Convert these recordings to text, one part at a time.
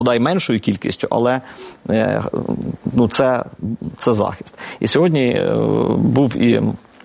бодай меншою кількістю, але це захист. І сьогодні був і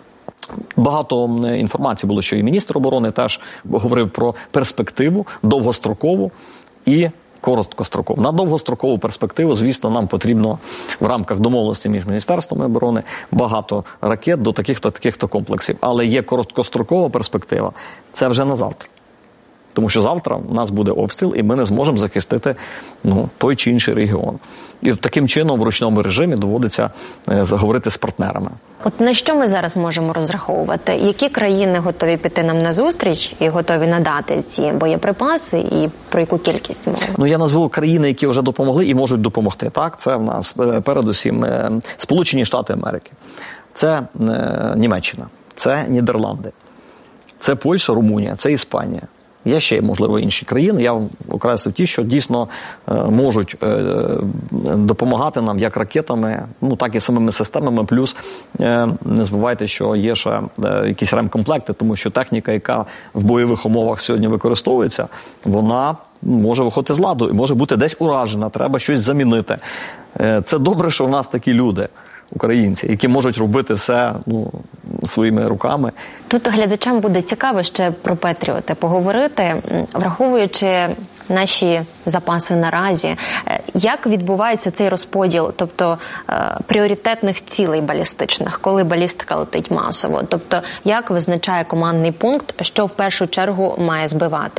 багато інформації було, що і міністр оборони теж говорив про перспективу довгострокову і короткострокову. На довгострокову перспективу, звісно, нам потрібно в рамках домовленості між Міністерством оборони багато ракет до таких-то комплексів. Але є короткострокова перспектива, це вже на завтра. Тому що завтра у нас буде обстріл, і ми не зможемо захистити той чи інший регіон. І таким чином в ручному режимі доводиться говорити з партнерами. От на що ми зараз можемо розраховувати? Які країни готові піти нам на зустріч і готові надати ці боєприпаси, і про яку кількість мова? Я назву країни, які вже допомогли і можуть допомогти. Так, це в нас передусім Сполучені Штати Америки, це Німеччина, це Нідерланди, це Польща, Румунія, це Іспанія. Є ще, можливо, інші країни, я окреслив ті, що дійсно можуть допомагати нам як ракетами, так і самими системами, плюс не забувайте, що є ще якісь ремкомплекти, тому що техніка, яка в бойових умовах сьогодні використовується, вона може виходити з ладу і може бути десь уражена, треба щось замінити. Це добре, що в нас такі люди, українці, які можуть робити все своїми руками. Тут глядачам буде цікаво ще про Петріоти поговорити, враховуючи наші запаси наразі. Як відбувається цей розподіл, тобто пріоритетних цілей балістичних, коли балістика летить масово? Тобто як визначає командний пункт, що в першу чергу має збивати?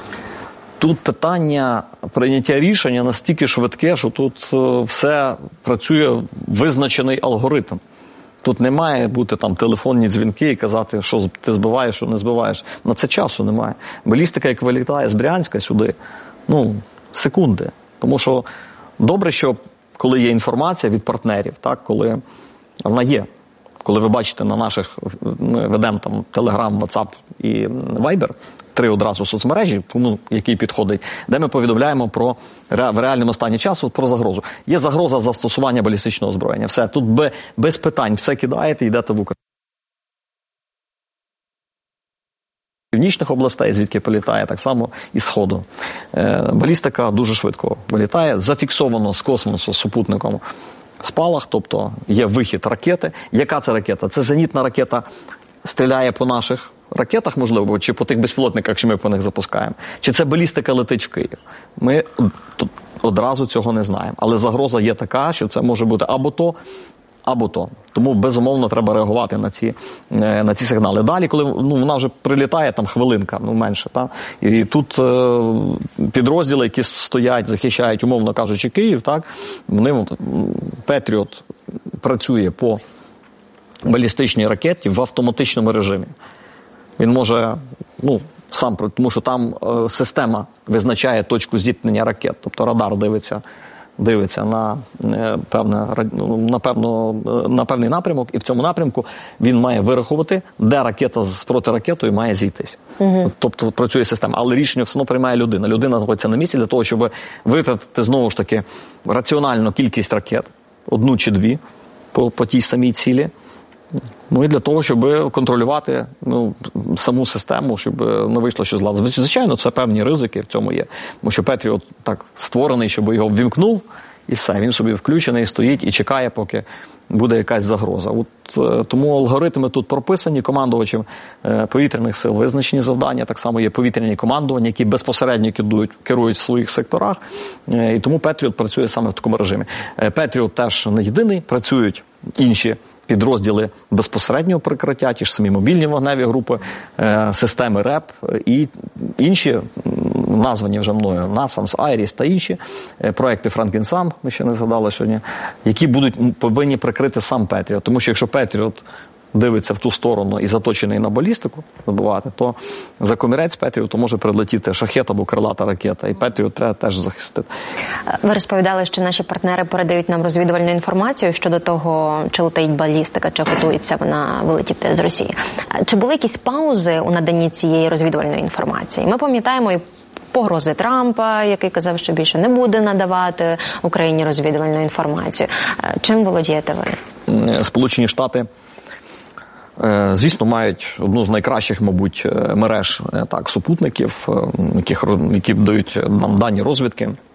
Тут питання прийняття рішення настільки швидке, що тут все працює визначений алгоритм. Тут не має бути телефонні дзвінки і казати, що ти збиваєш, що не збиваєш. На це часу немає. Балістика, як вилітає з Брянська сюди, секунди. Тому що добре, що коли є інформація від партнерів, коли вона є. Коли ви бачите на наших, ми ведемо Telegram, WhatsApp і Viber, 3 одразу соцмережі, кому який підходить, де ми повідомляємо про в реальному стані часу про загрозу. Є загроза застосування балістичного озброєння. Все, тут без питань, все кидаєте і йдете в Україну. Північних областей, звідки політає, так само і Сходу. Балістика дуже швидко вилітає, зафіксовано з космосу супутником спалах, тобто є вихід ракети. Яка це ракета? Це зенітна ракета стріляє по наших ракетах, можливо, чи по тих безпілотниках, що ми по них запускаємо. Чи це балістика летить в Київ? Ми одразу цього не знаємо. Але загроза є така, що це може бути або то, або то. Тому, безумовно, треба реагувати на ці сигнали. Далі, коли вона вже прилітає, хвилинка, менше. І тут підрозділи, які стоять, захищають, умовно кажучи, Київ, вони, Петріот працює по балістичній ракеті в автоматичному режимі. Він може, тому що там система визначає точку зіткнення ракет, тобто радар дивиться на певний напрямок, і в цьому напрямку він має вирахувати, де ракета з протиракетою має зійтись. Тобто працює система. Але рішення все одно приймає людина. Людина знаходиться на місці для того, щоб витратити, знову ж таки, раціональну кількість ракет, 1 чи 2, по тій самій цілі. І для того, щоб контролювати саму систему, щоб не вийшло щось з ладу. Звичайно, це певні ризики в цьому є. Тому що Петріот так створений, щоб його ввімкнув, і все. Він собі включений, стоїть і чекає, поки буде якась загроза. Тому алгоритми тут прописані, командувачем повітряних сил визначені завдання, так само є повітряні командування, які безпосередньо керують в своїх секторах. І тому Петріот працює саме в такому режимі. Петріот теж не єдиний, працюють інші підрозділи безпосереднього прикриття, ті ж самі мобільні вогневі групи, системи РЕП і інші, названі вже мною, NASAMS, IRIS та інші проекти Франкенсам, ми ще не згадали сьогодні, які повинні прикрити сам Петріот. Тому що якщо Петріот дивиться в ту сторону і заточений на балістику забивати, то за комірець Петріоту може прилетіти шахет або крилата ракета, і Петріот треба теж захистити. Ви розповідали, що наші партнери передають нам розвідувальну інформацію щодо того, чи летить балістика, чи готується вона вилетіти з Росії. Чи були якісь паузи у наданні цієї розвідувальної інформації? Ми пам'ятаємо і погрози Трампа, який казав, що більше не буде надавати Україні розвідувальну інформацію. Чим володієте ви? Сполучені Штати, звісно, мають одну з найкращих, мабуть, мереж супутників, які дають нам дані розвідки.